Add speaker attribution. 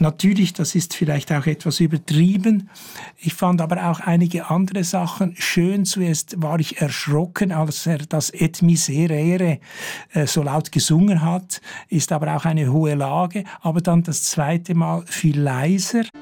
Speaker 1: Natürlich, das ist vielleicht auch etwas übertrieben. Ich fand aber auch einige andere Sachen schön. Zuerst war ich erschrocken, als er das Et miserere so laut gesungen hat, ist aber auch eine hohe Lage. Aber dann das zweite Mal viel leiser.